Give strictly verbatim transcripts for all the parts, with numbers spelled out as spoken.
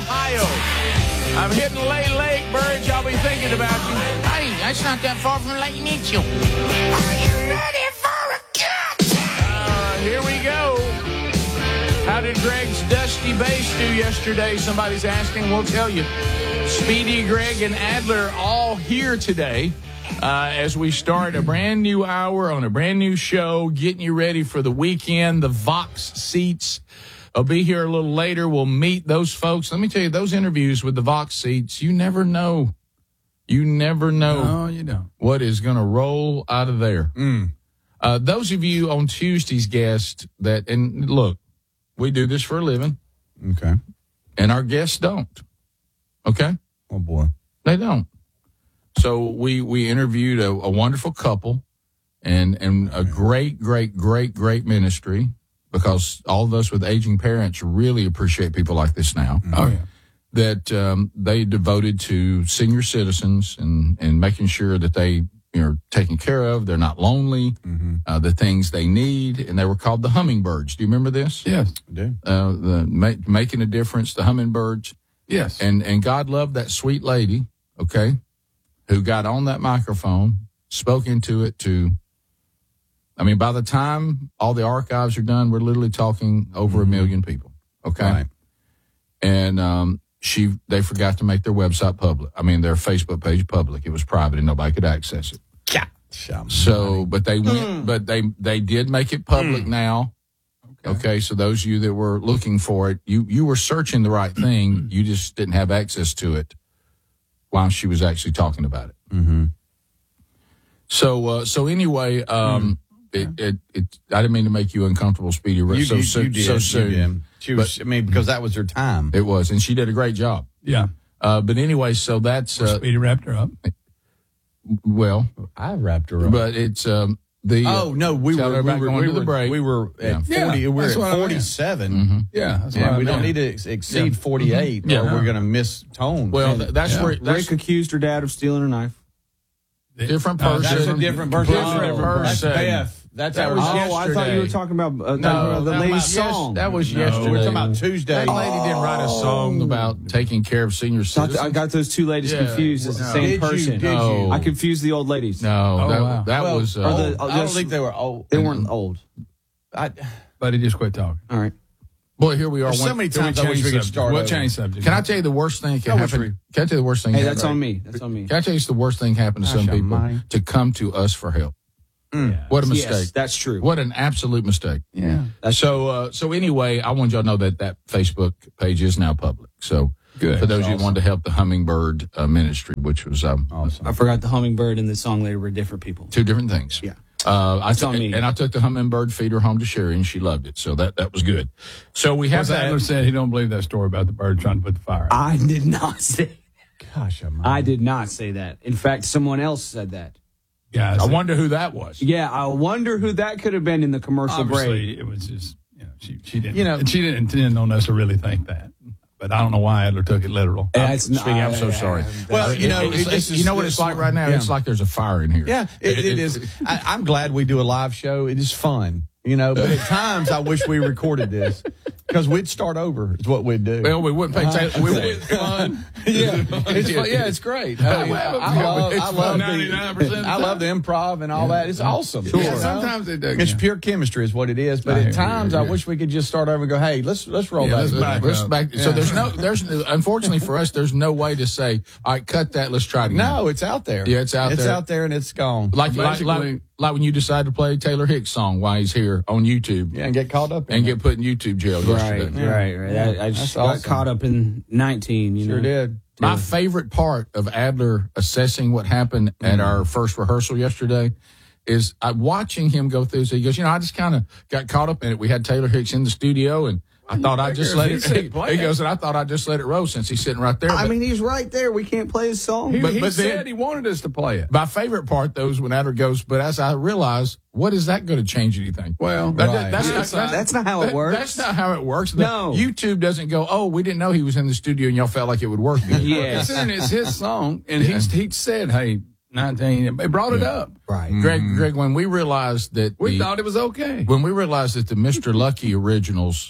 Ohio. I'm hitting Lay Lake, Burge. I'll be thinking about you. Hey, that's not that far from Lake Mitchell. Are you ready for a cut? Uh, here we go. How did Greg's dusty bass do yesterday? Somebody's asking. We'll tell you. Speedy, Greg, and Adler all here today uh, as we start a brand new hour on a brand new show, getting you ready for the weekend. The Vox seats will be here a little later. We'll meet those folks. Let me tell you, those interviews with the Vox seats, you never know. You never know no, you don't. what is going to roll out of there. Mm. Uh, those of you on Tuesday's guest that, and look, we do this for a living. Okay. And our guests don't. Okay? Oh, boy. They don't. So we we interviewed a, a wonderful couple and, and a great, great, great, great ministry, because all of us with aging parents really appreciate people like this now. Oh, yeah. That um, they devoted to senior citizens and, and making sure that they are taken care of, they're not lonely, mm-hmm. uh, the things they need, and they were called the Hummingbirds. Do you remember this? Yes, I do. Uh, the ma- making a difference, the Hummingbirds. Yes. And and God loved that sweet lady, okay, who got on that microphone, spoke into it to, I mean, by the time all the archives are done, we're literally talking over mm-hmm. a million people, okay? Right. And um, she, they forgot to make their website public. I mean, their Facebook page public. It was private and nobody could access it. Yeah. So, but they went, mm. but they, they did make it public mm. now. Okay. okay. So those of you that were looking for it, you, you were searching the right thing. You just didn't have access to it while she was actually talking about it. Mm-hmm. So, uh, so anyway, um, mm. it, it, it, I didn't mean to make you uncomfortable, Speedy. You, so, you, so, you did. so soon. You did. She was, but, I mean, because that was her time. It was. And she did a great job. Yeah. Uh, but anyway, so that's, uh, Speedy wrapped her up. Well, I wrapped her up. But it's, um, the, oh, no, we were, we were, going we to were, the break. we were at yeah. forty, yeah, we were at forty-seven. Mm-hmm. Yeah. That's yeah, we don't need to ex- exceed yeah. forty-eight mm-hmm. or yeah. we're going to miss tone. Well, and, that's yeah. where, that's, Rick accused her dad of stealing a knife. Different person. Uh, that's a different person. Different person. That's Beth. That's that our was oh, yesterday. I thought you were talking about, uh, no, about the that lady's was, song. Yes, that was no, yesterday. We're talking about Tuesday. That lady oh. didn't write a song about taking care of senior citizens. I got those two ladies yeah. confused. It's no. the same did person. You, did no. you? I confused the old ladies. No, oh, that, wow. that well, was. Uh, the, I don't think they were old. They weren't old. I, but he just quit talking. All right. Boy, here we are. So many times I wish we could start We'll over. change subject. Can I tell you the worst thing that can happen? Can I tell you the worst thing? Hey, that's happen? on me. That's on me. Can I tell you the worst thing happened to Gosh, some people? almighty. To come to us for help. Mm. Yeah. What a mistake. Yes, that's true. What an absolute mistake. Yeah. That's so, uh, so anyway, I want y'all to know that that Facebook page is now public. So good. For those That's of you awesome. who wanted to help the Hummingbird uh, ministry, which was um, awesome. I forgot the hummingbird and the song later were different people. two different things. Yeah. Uh, I It's took, on me. and I took the Hummingbird feeder home to Sherry, and she loved it. So that, that was good. So we have As that. Adler said, he don't believe that story about the bird trying to put the fire out. I did not say. Gosh, I'm I did not say that. In fact, someone else said that. Guys, I wonder who that was. Yeah, I wonder who that could have been in the commercial obviously break. it was just, you know, she, she didn't, You know- she didn't intend on us to really think that. But I don't know why Adler took it literal. And I'm, it's Speedy, I'm not- so sorry. Well, you know, It's- it- it's- it's- you know what it's- it's like right now? yeah. It's like there's a fire in here. Yeah, it, it is. I, I'm glad we do a live show. It is fun, you know. But at times, I wish we recorded this because we'd start over. Is what we'd do. Well, we wouldn't pay Taylor. We would. It's fun. Yeah, it's fun. Yeah, it's great. I, mean, I, I love, It's I fun love ninety-nine the, percent of the I love the improv and all that. It's awesome. Sure. You know? Sometimes it does. It's yeah. pure chemistry, is what it is. But I at hear you, times, I yeah. wish we could just start over and go, "Hey, let's let's roll Yeah, back." let's back Let's up. back- So Yeah. there's no, there's unfortunately for us, there's no way to say, all right, cut that. Let's try it again. No, it's out there. Yeah, it's out it's there. out there, and it's gone. like, like, like, Basically- like when you decide to play Taylor Hicks song while he's here on YouTube Yeah, and get caught up in and it. get put in YouTube jail Right, yesterday. right, right. I, I just That's got awesome. caught up in nineteen. You Sure know? did. My favorite part of Adler assessing what happened at our first rehearsal yesterday is I watching him go through. So he goes, you know, I just kind of got caught up in it. We had Taylor Hicks in the studio, and I thought I'd just let he it. said He, play he it. goes, and I thought I'd just let it roll since he's sitting right there. I But mean, he's right there. We can't play his song. He, But- he but said then- he wanted us to play it. my favorite part, though, is when Adler goes, but as I realize, what is that going to change anything? Well, That- right. that's, That's not, not- that's not how it that- works. That's not how it works. The- No. YouTube doesn't go, oh, we didn't know he was in the studio and y'all felt like it would work. Yeah. Considering it's his song, and Yeah. he he said, "Hey, nineteen," they brought it up. Right. Greg, Greg, when we realized that We the- thought it was okay. when we realized that the Mister Lucky originals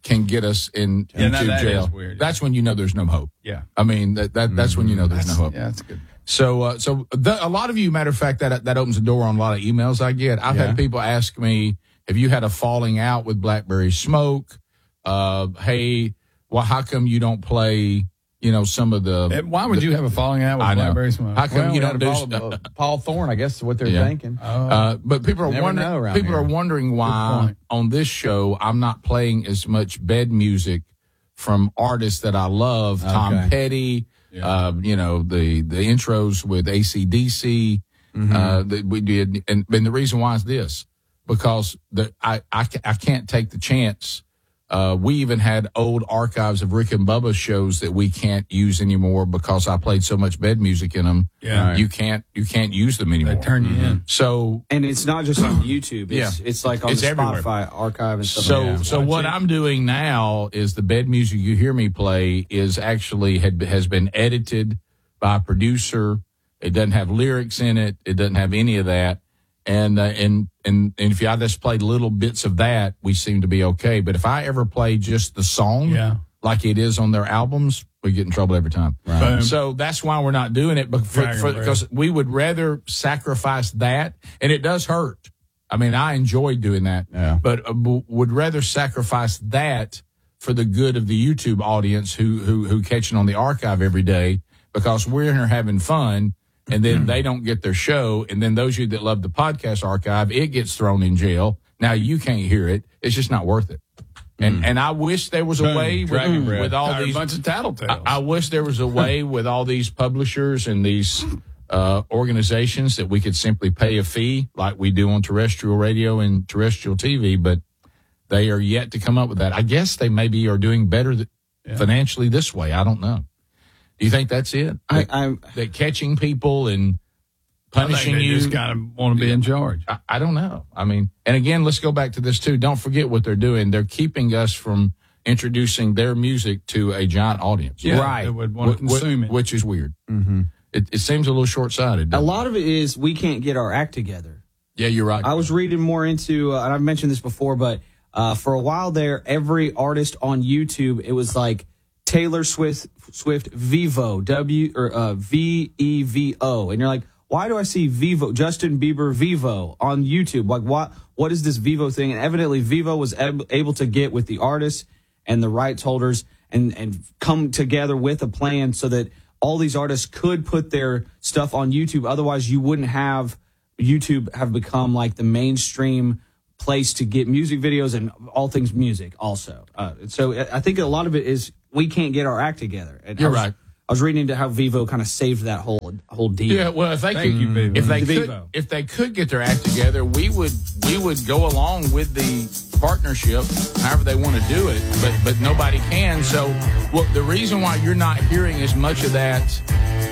can get us in Yeah, into no, that jail. is weird. That's when you know there's no hope. Yeah. I mean, that, that that's when you know there's no hope. Yeah, that's good. So, uh, so the, a lot of you, matter of fact, that that opens the door on a lot of emails I get. I've Yeah. had people ask me, "Have you had a falling out with Blackberry Smoke? Uh, hey, well, how come you don't play? You know, some of the And why would you have a falling out with I know. Blackberry Smoke? How come Well, you we don't had do? a st- Paul, uh, Paul Thorne, I guess is what they're Yeah. thinking. Uh, but people are Never wondering. know around People here. are wondering why point. on this show I'm not playing as much bed music from artists that I love. Tom Okay. Petty, uh, you know the the intros with A C D C Mm-hmm. uh, that we did, and, and the reason why is this because the I I, ca- I can't take the chance. Uh, we even had old archives of Rick and Bubba shows that we can't use anymore because I played so much bed music in them. Yeah. You can't you can't use them anymore. They turn you in. So And it's not just on YouTube. It's, Yeah. it's like on It's the everywhere. Spotify archive and stuff So, like that. so what I'm doing now is the bed music you hear me play is actually had has been edited by a producer. It doesn't have lyrics in it. It doesn't have any of that. And uh, and and and if I just played little bits of that, we seem to be okay. But if I ever play just the song, Yeah. like it is on their albums, we get in trouble every time. Boom. So that's why we're not doing it, but for, Dragon for, Breath. because we would rather sacrifice that, and it does hurt. I mean, I enjoy doing that, Yeah. but uh, w- would rather sacrifice that for the good of the YouTube audience who who who catching on the archive every day because we're in here having fun. And then they don't get their show. And then those of you that love the podcast archive, it gets thrown in jail. Now you can't hear it. It's just not worth it. And and I wish there was a Boom. way Dragon with, Breath. with all Tired these. a bunch of tattletales. I, I wish there was a way with all these publishers and these uh, organizations that we could simply pay a fee like we do on terrestrial radio and terrestrial T V. But they are yet to come up with that. I guess they maybe are doing better th- financially this way. I don't know. Do you think that's it? I, That- I'm, that catching people and I think punishing they you. just kind of want to be in charge. I, I don't know. I mean, and again, let's go back to this too. Don't forget what they're doing. They're keeping us from introducing their music to a giant audience. Yeah, Right. They would want to Wh- wh- consume it. which is weird. Mm-hmm. It, it seems a little short-sighted. a doesn't it? lot of it is we can't get our act together. Yeah, you're right. I was reading more into, uh, and I've mentioned this before, but uh, for a while there, every artist on YouTube, it was like Taylor Swift, Swift Vivo, W or uh, V E V O, and you're like, why do I see Vivo, Justin Bieber Vivo on YouTube? Like, what what is this Vivo thing? And evidently, Vivo was ab- able to get with the artists and the rights holders and and come together with a plan so that all these artists could put their stuff on YouTube. Otherwise, you wouldn't have YouTube have become like the mainstream place to get music videos and all things music also. Uh, so I think a lot of it is we can't get our act together. And You're I was, right. I was reading into how Vivo kind of saved that whole whole deal. Yeah, well, if they Thank could, you, Vivo. if they Vivo. could, if they could get their act together, we would we would go along with the partnership, however they want to do it. But but nobody can. So, well, the reason why you're not hearing as much of that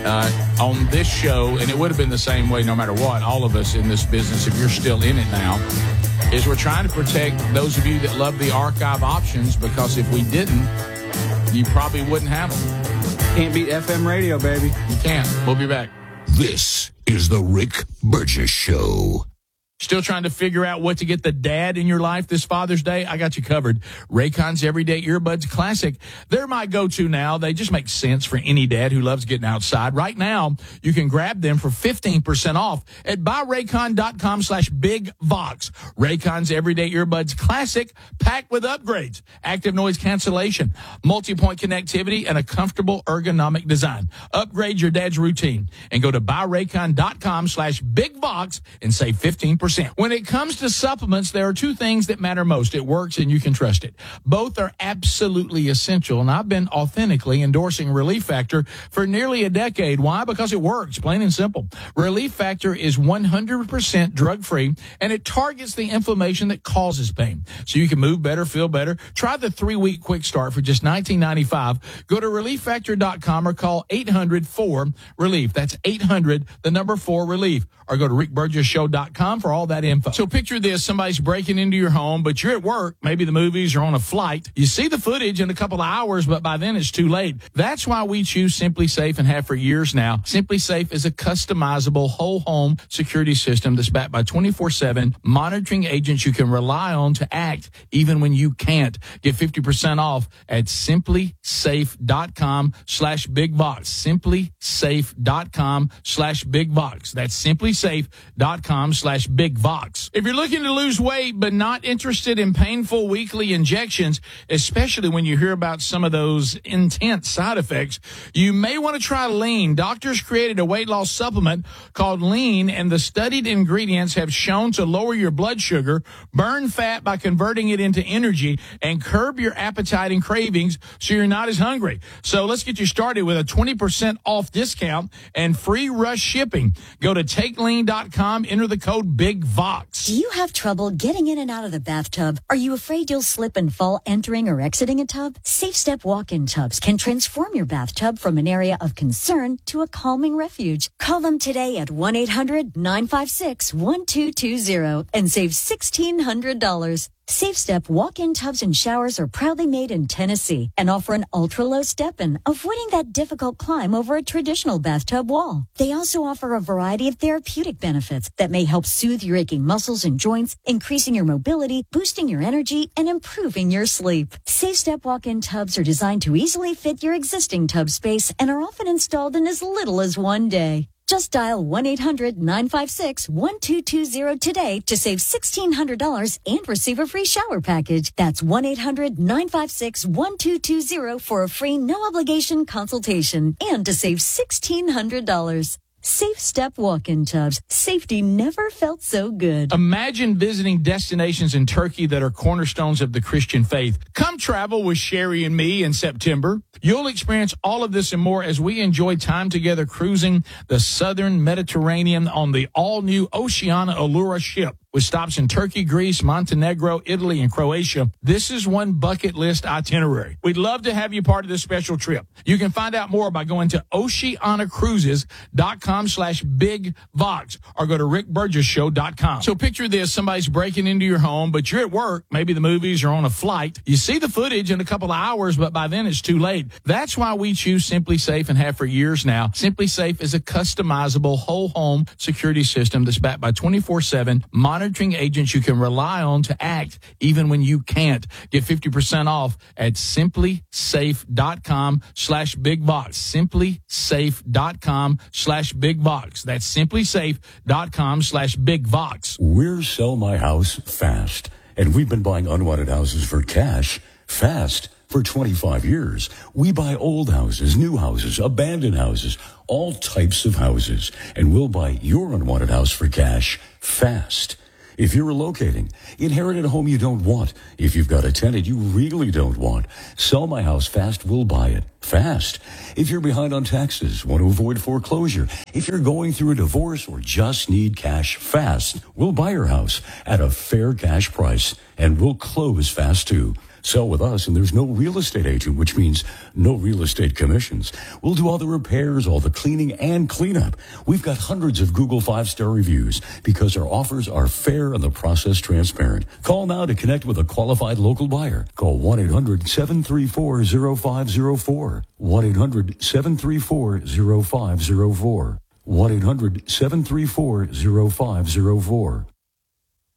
uh, on this show, and it would have been the same way no matter what, all of us in this business, if you're still in it now, is we're trying to protect those of you that love the archive options because if we didn't, you probably wouldn't have them. Can't beat F M radio, baby. You can't. We'll be back. This is the Rick Burgess Show. Still trying to figure out what to get the dad in your life this Father's Day? I got you covered. Raycon's Everyday Earbuds Classic. They're my go-to now. They just make sense for any dad who loves getting outside. Right now, you can grab them for fifteen percent off at buyraycon.com slash big vox. Raycon's Everyday Earbuds Classic, packed with upgrades, active noise cancellation, multi-point connectivity, and a comfortable ergonomic design. Upgrade your dad's routine and go to buyraycon.com slash big vox and save fifteen percent. When it comes to supplements, there are two things that matter most. It works and you can trust it. Both are absolutely essential, and I've been authentically endorsing Relief Factor for nearly a decade. Why? Because it works, plain and simple. Relief Factor is one hundred percent drug-free, and it targets the inflammation that causes pain. So you can move better, feel better. Try the three-week quick start for just nineteen ninety-five. Go to relief factor dot com or call eight hundred four relief. That's eight hundred, the number four relief. Or go to rick burgess show dot com for all all that info. So picture this, somebody's breaking into your home, but you're at work, maybe the movies or on a flight. You see the footage in a couple of hours, but by then it's too late. That's why we choose Simply Safe and have for years now. Simply Safe is a customizable whole home security system that's backed by twenty-four seven monitoring agents you can rely on to act even when you can't. Get fifty percent off at simply safe dot com slash big box. simply safe dot com slash big box. That's simply safe dot com slash big vox. If you're looking to lose weight but not interested in painful weekly injections, especially when you hear about some of those intense side effects, you may want to try Lean. Doctors created a weight loss supplement called Lean, and the studied ingredients have shown to lower your blood sugar, burn fat by converting it into energy, and curb your appetite and cravings so you're not as hungry. So let's get you started with a twenty percent off discount and free rush shipping. Go to take lean dot com, enter the code BIGVOX. Do you have trouble getting in and out of the bathtub? Are you afraid you'll slip and fall entering or exiting a tub? Safe Step walk-in tubs can transform your bathtub from an area of concern to a calming refuge. Call them today at one eight hundred nine five six one two two zero and save sixteen hundred dollars. Safe Step walk-in tubs and showers are proudly made in Tennessee and offer an ultra-low step-in, avoiding that difficult climb over a traditional bathtub wall. They also offer a variety of therapeutic benefits that may help soothe your aching muscles and joints, increasing your mobility, boosting your energy, and improving your sleep. Safe Step walk-in tubs are designed to easily fit your existing tub space and are often installed in as little as one day. Just dial one eight hundred nine five six one two two zero today to save sixteen hundred dollars and receive a free shower package. That's one eight hundred nine five six one two two zero for a free no-obligation consultation and to save sixteen hundred dollars. Safe Step walk-in tubs. Safety never felt so good. Imagine visiting destinations in Turkey that are cornerstones of the Christian faith. Come travel with Sherry and me in September. You'll experience all of this and more as we enjoy time together cruising the southern Mediterranean on the all-new Oceania Allura ship. With stops in Turkey, Greece, Montenegro, Italy, and Croatia, this is one bucket list itinerary. We'd love to have you part of this special trip. You can find out more by going to oceana cruises dot com slash big vox or go to rick burgess show dot com. So picture this, somebody's breaking into your home, but you're at work, maybe the movies or on a flight. You see the footage in a couple of hours, but by then it's too late. That's why we choose Simply Safe and have for years now. Simply Safe is a customizable whole home security system that's backed by twenty-four seven monitoring agents you can rely on to act even when you can't. Get fifty percent off at simply safe dot com slash big box. simply safe dot com slash big box. That's simply safe dot com slash big vox. We're Sell My House Fast, and we've been buying unwanted houses for cash fast for twenty-five years. We buy old houses, new houses, abandoned houses, all types of houses, and we'll buy your unwanted house for cash fast. If you're relocating, inherited a home you don't want, if you've got a tenant you really don't want, Sell My House Fast will buy it fast. If you're behind on taxes, want to avoid foreclosure, if you're going through a divorce or just need cash fast, we'll buy your house at a fair cash price, and we'll close fast too. Sell with us, and there's no real estate agent, which means no real estate commissions. We'll do all the repairs, all the cleaning, and cleanup. We've got hundreds of Google five-star reviews because our offers are fair and the process transparent. Call now to connect with a qualified local buyer. Call one eight hundred seven three four zero five zero four. one eight hundred seven three four zero five zero four. one eight hundred seven three four zero five zero four.